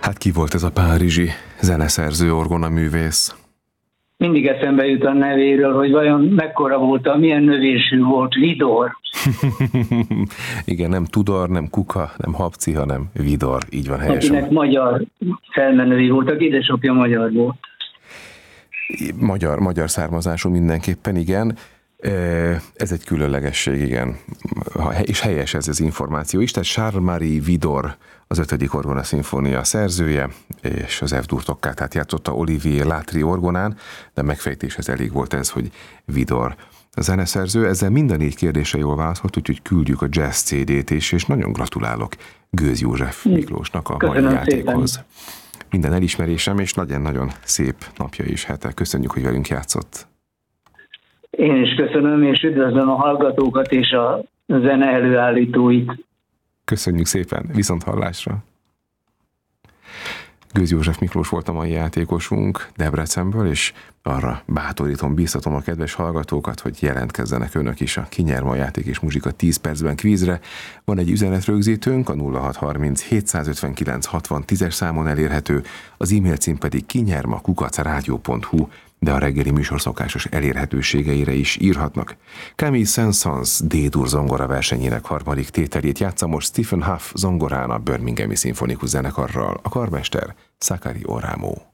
Hát ki volt ez a párizsi zeneszerző, orgonaművész? Mindig eszembe jut a nevéről, hogy vajon mekkora volt, milyen növésű volt, Vidor. Igen, nem Tudor, nem Kuka, nem Habci, hanem Vidor, így van helyesen. Akinek magyar felmenői voltak, édesapja magyar volt. Magyar származású mindenképpen, igen. Ez egy különlegesség, igen. És helyes ez az információ is. Tehát Charles-Marie Widor az 5. orgona szimfónia szerzője, és az F-dur toccátát játszotta Olivier Latry orgonán, de megfejtéshez elég volt ez, hogy Widor a zeneszerző. Ezzel minden 4 kérdésre jól válaszolt, úgyhogy küldjük a Jazz CD-t is, és nagyon gratulálok Gőz József Miklósnak a mai játékhoz. Szépen. Minden elismerésem, és nagyon-nagyon szép napja is hete. Köszönjük, hogy velünk játszott. Én is köszönöm, és üdvözlöm a hallgatókat és a zene előállítóit. Köszönjük szépen, viszont hallásra. Gőz József Miklós volt a mai játékosunk Debrecenből, és arra bátorítom, bíztatom a kedves hallgatókat, hogy jelentkezzenek önök is a Ki nyer ma játék és muzsika 10 percben kvízre. Van egy üzenetrögzítőnk, a 0630 759 60 10-es számon elérhető, az e-mail cím pedig kinyerma@rádió.hu, de a reggeli műsor szokásos elérhetőségeire is írhatnak. Camille Saint-Saëns D-dur zongora versenyének 3. tételét játsza most Stephen Huff zongorán a Birminghami Szimfonikus Zenekarral, a karmester Sakari Oramo.